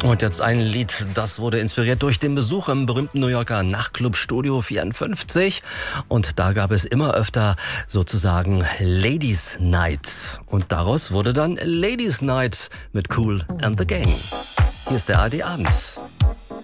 Und jetzt ein Lied, das wurde inspiriert durch den Besuch im berühmten New Yorker Nachtclub Studio 54. Und da gab es immer öfter sozusagen Ladies Night. Und daraus wurde dann Ladies Night mit Kool and the Gang. Hier ist der ARD Abend.